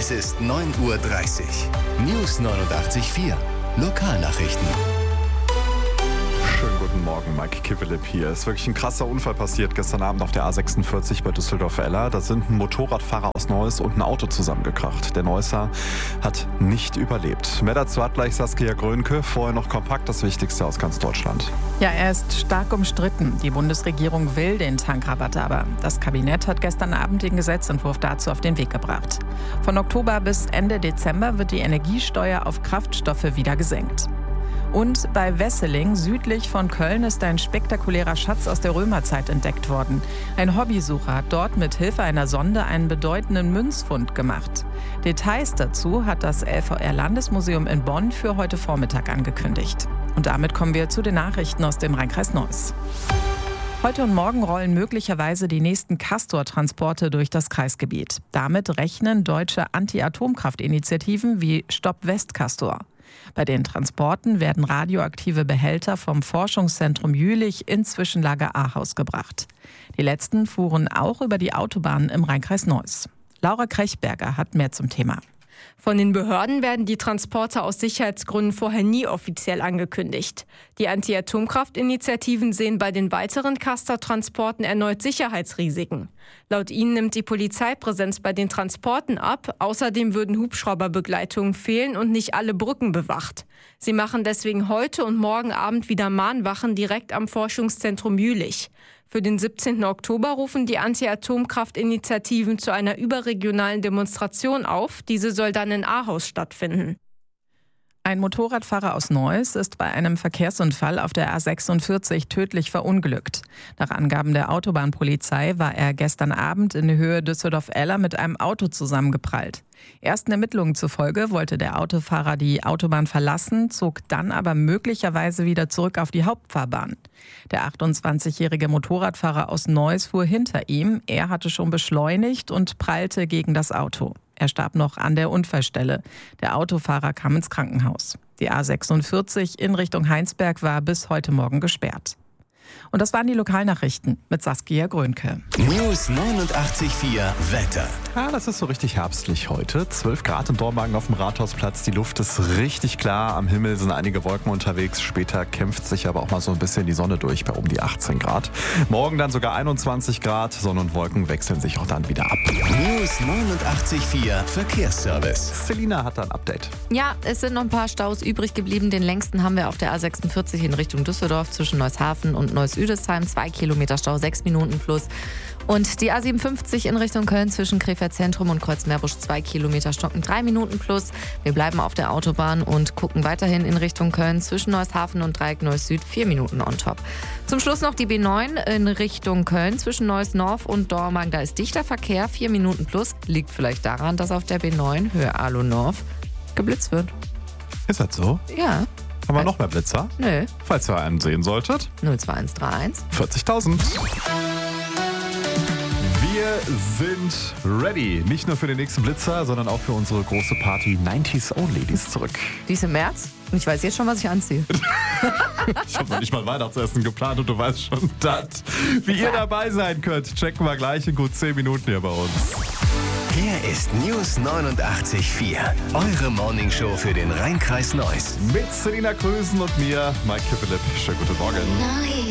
Es ist 9:30 Uhr. News 89.4. Lokalnachrichten. Schönen guten Morgen, Mike Kivelip hier. Es ist wirklich ein krasser Unfall passiert gestern Abend auf der A46 bei Düsseldorf-Eller. Da sind ein Motorradfahrer aus Neuss und ein Auto zusammengekracht. Der Neusser hat nicht überlebt. Mehr dazu hat gleich Saskia Grönke. Vorher noch kompakt das Wichtigste aus ganz Deutschland. Ja, er ist stark umstritten. Die Bundesregierung will den Tankrabatt aber. Das Kabinett hat gestern Abend den Gesetzentwurf dazu auf den Weg gebracht. Von Oktober bis Ende Dezember wird die Energiesteuer auf Kraftstoffe wieder gesenkt. Und bei Wesseling, südlich von Köln, ist ein spektakulärer Schatz aus der Römerzeit entdeckt worden. Ein Hobbysucher hat dort mit Hilfe einer Sonde einen bedeutenden Münzfund gemacht. Details dazu hat das LVR-Landesmuseum in Bonn für heute Vormittag angekündigt. Und damit kommen wir zu den Nachrichten aus dem Rheinkreis Neuss. Heute und morgen rollen möglicherweise die nächsten Castor-Transporte durch das Kreisgebiet. Damit rechnen deutsche Anti-Atomkraft-Initiativen wie Stopp West-Castor. Bei den Transporten werden radioaktive Behälter vom Forschungszentrum Jülich ins Zwischenlager Ahaus gebracht. Die letzten fuhren auch über die Autobahnen im Rheinkreis Neuss. Laura Krechberger hat mehr zum Thema. Von den Behörden werden die Transporte aus Sicherheitsgründen vorher nie offiziell angekündigt. Die Anti-Atomkraft-Initiativen sehen bei den weiteren Castor-Transporten erneut Sicherheitsrisiken. Laut ihnen nimmt die Polizeipräsenz bei den Transporten ab. Außerdem würden Hubschrauberbegleitungen fehlen und nicht alle Brücken bewacht. Sie machen deswegen heute und morgen Abend wieder Mahnwachen direkt am Forschungszentrum Jülich. Für den 17. Oktober rufen die Anti-Atomkraft-Initiativen zu einer überregionalen Demonstration auf. Diese soll dann in Ahaus stattfinden. Ein Motorradfahrer aus Neuss ist bei einem Verkehrsunfall auf der A46 tödlich verunglückt. Nach Angaben der Autobahnpolizei war er gestern Abend in Höhe Düsseldorf-Eller mit einem Auto zusammengeprallt. Ersten Ermittlungen zufolge wollte der Autofahrer die Autobahn verlassen, zog dann aber möglicherweise wieder zurück auf die Hauptfahrbahn. Der 28-jährige Motorradfahrer aus Neuss fuhr hinter ihm. Er hatte schon beschleunigt und prallte gegen das Auto. Er starb noch an der Unfallstelle. Der Autofahrer kam ins Krankenhaus. Die A46 in Richtung Heinsberg war bis heute Morgen gesperrt. Und das waren die Lokalnachrichten mit Saskia Grönke. News 89.4 Wetter. Ja, das ist so richtig herbstlich heute. 12 Grad in Dormagen auf dem Rathausplatz. Die Luft ist richtig klar. Am Himmel sind einige Wolken unterwegs. Später kämpft sich aber auch mal so ein bisschen die Sonne durch bei um die 18 Grad. Morgen dann sogar 21 Grad. Sonne und Wolken wechseln sich auch dann wieder ab. News 89.4 Verkehrsservice. Selina hat da ein Update. Ja, es sind noch ein paar Staus übrig geblieben. Den längsten haben wir auf der A46 in Richtung Düsseldorf zwischen Neusshafen und Neuss-Üdesheim. 2 Kilometer Stau, 6 Minuten plus. Und die A57 in Richtung Köln zwischen Krefeld Zentrum und Kreuzmeerbusch 2 Kilometer Stocken, 3 Minuten plus. Wir bleiben auf der Autobahn und gucken weiterhin in Richtung Köln zwischen Neusshafen und Dreieck Neuss Süd 4 Minuten on top. Zum Schluss noch die B9 in Richtung Köln zwischen Neuss North und Dormagen. Da ist dichter Verkehr, 4 Minuten plus. Liegt vielleicht daran, dass auf der B9 Höhe Alo North geblitzt wird. Ist das so? Ja. Haben wir noch mehr Blitzer? Nö. Falls ihr einen sehen solltet. 02131 40.000. Wir sind ready. Nicht nur für den nächsten Blitzer, sondern auch für unsere große Party 90s Only. Die ist zurück. Die ist im März und ich weiß jetzt schon, was ich anziehe. Ich habe noch nicht mal Weihnachtsessen geplant und du weißt schon das. Wie ihr dabei sein könnt, checken wir gleich in gut 10 Minuten hier bei uns. Hier ist News 89.4. Eure Morningshow für den Rheinkreis Neuss. Mit Selina Krösen und mir, Mike Kivelip. Schönen guten Morgen.